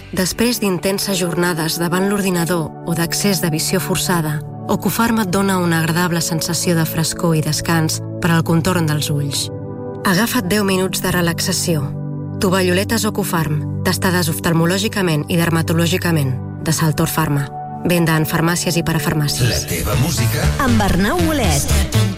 Després d'intenses jornades davant l'ordinador o d'accés de visió forçada, Ocufarm et dona una agradable sensació de frescor i descans per al contorn dels ulls. Agafa't 10 minuts de relaxació. Tovalloletes Ocufarm, testades oftalmològicament i dermatològicament, de Saltor Pharma. Venda en farmàcies i parafarmàcies. La teva música amb Arnau Molet.